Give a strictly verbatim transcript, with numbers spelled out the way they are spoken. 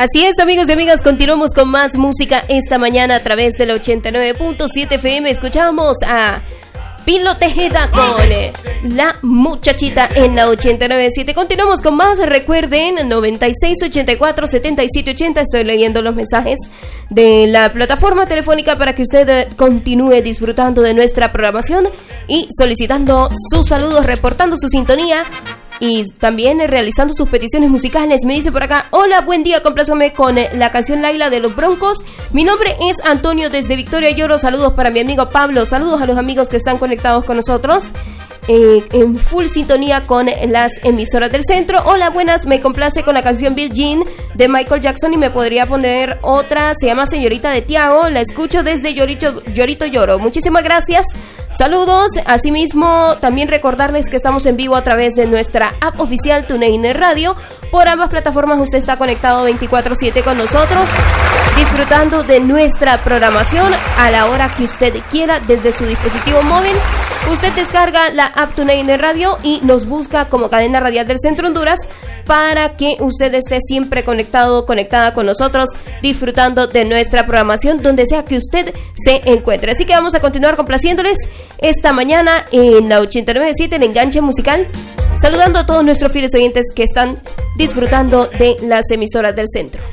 Así es, amigos y amigas, continuamos con más música esta mañana a través del ochenta y nueve punto siete F M. Escuchamos a Pilo Tejeda con eh, La Muchachita en la ochenta y nueve punto siete. Continuamos con más. Recuerden, noventa y seis, ochenta y cuatro, setenta y siete, ochenta. Estoy leyendo los mensajes de la plataforma telefónica para que usted eh, continúe disfrutando de nuestra programación y solicitando sus saludos, reportando su sintonía y también eh, realizando sus peticiones musicales. Me dice por acá: hola, buen día, complázame con eh, la canción Laila de los Broncos. Mi nombre es Antonio desde Victoria Lloro. Saludos para mi amigo Pablo. Saludos a los amigos que están conectados con nosotros. Eh, en full sintonía con las emisoras del centro. Hola, buenas, me complace con la canción Bill Jean de Michael Jackson y me podría poner otra, se llama Señorita de Tiago. La escucho desde Llorito, Llorito Lloro. Muchísimas gracias, saludos. Asimismo, también recordarles que estamos en vivo a través de nuestra app oficial TuneIn Radio. Por ambas plataformas usted está conectado veinticuatro siete con nosotros, disfrutando de nuestra programación a la hora que usted quiera desde su dispositivo móvil. Usted descarga la app TuneIn Radio y nos busca como Cadena Radial del Centro Honduras para que usted esté siempre conectado, conectada con nosotros, disfrutando de nuestra programación donde sea que usted se encuentre. Así que vamos a continuar complaciéndoles esta mañana en la ochenta y nueve punto siete, el enganche musical, saludando a todos nuestros fieles oyentes que están disfrutando de las emisoras del centro.